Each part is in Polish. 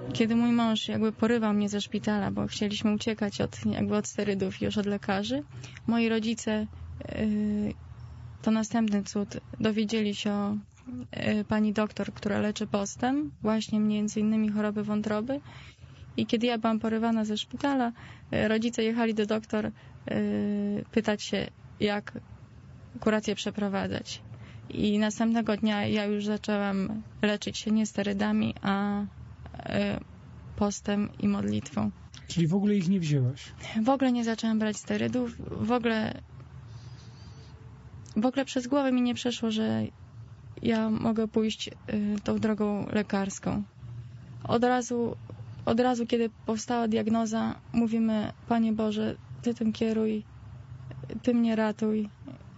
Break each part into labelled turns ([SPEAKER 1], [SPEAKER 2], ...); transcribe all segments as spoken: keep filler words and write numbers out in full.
[SPEAKER 1] kiedy mój mąż jakby porywał mnie ze szpitala, bo chcieliśmy uciekać od, jakby od sterydów i już od lekarzy, moi rodzice, yy, to następny cud, dowiedzieli się o yy, pani doktor, która leczy postem, właśnie między innymi choroby wątroby. I kiedy ja byłam porywana ze szpitala, yy, rodzice jechali do doktor yy, pytać się, jak kurację przeprowadzać. I następnego dnia ja już zaczęłam leczyć się nie sterydami, a postem i modlitwą.
[SPEAKER 2] Czyli w ogóle ich nie wzięłaś?
[SPEAKER 1] W ogóle nie zaczęłam brać sterydów. W ogóle w ogóle przez głowę mi nie przeszło, że ja mogę pójść tą drogą lekarską. Od razu, od razu kiedy powstała diagnoza, mówimy: Panie Boże, Ty tym kieruj, Ty mnie ratuj.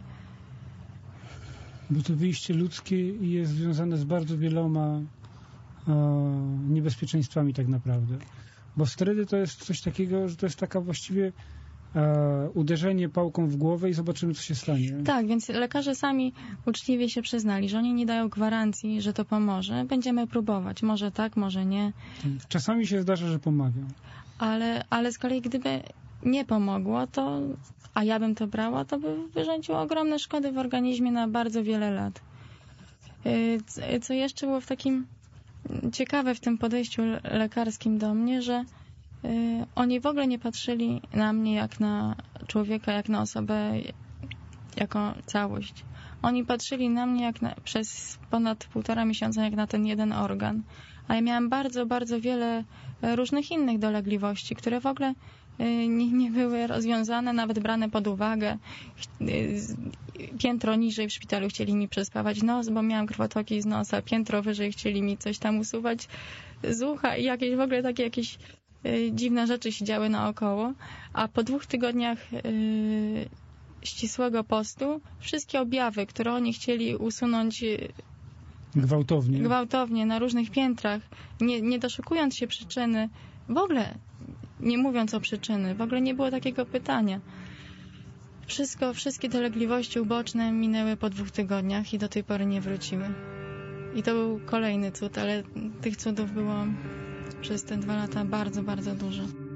[SPEAKER 2] Bo to wyjście ludzkie jest związane z bardzo wieloma e, niebezpieczeństwami tak naprawdę. Bo sterydy to jest coś takiego, że to jest taka właściwie e, uderzenie pałką w głowę i zobaczymy, co się stanie.
[SPEAKER 1] Tak, więc lekarze sami uczciwie się przyznali, że oni nie dają gwarancji, że to pomoże. Będziemy próbować. Może tak, może nie.
[SPEAKER 2] Czasami się zdarza, że pomaga. Ale,
[SPEAKER 1] ale z kolei gdyby nie pomogło, to, a ja bym to brała, to by wyrządziło ogromne szkody w organizmie na bardzo wiele lat. Co jeszcze było w takim ciekawe w tym podejściu lekarskim do mnie, że oni w ogóle nie patrzyli na mnie jak na człowieka, jak na osobę, jako całość. Oni patrzyli na mnie jak na, przez ponad półtora miesiąca jak na ten jeden organ. A ja miałam bardzo, bardzo wiele różnych innych dolegliwości, które w ogóle nie, nie były rozwiązane, nawet brane pod uwagę. Piętro niżej w szpitalu chcieli mi przespawać nos, bo miałam krwotoki z nosa. Piętro wyżej chcieli mi coś tam usuwać z ucha i jakieś w ogóle takie jakieś dziwne rzeczy się działy naokoło. A po dwóch tygodniach yy, ścisłego postu wszystkie objawy, które oni chcieli usunąć
[SPEAKER 2] gwałtownie,
[SPEAKER 1] gwałtownie na różnych piętrach, nie, nie doszukując się przyczyny, w ogóle nie mówiąc o przyczyny, w ogóle nie było takiego pytania. Wszystko, wszystkie dolegliwości uboczne minęły po dwóch tygodniach i do tej pory nie wróciły. I to był kolejny cud, ale tych cudów było przez te dwa lata bardzo, bardzo dużo.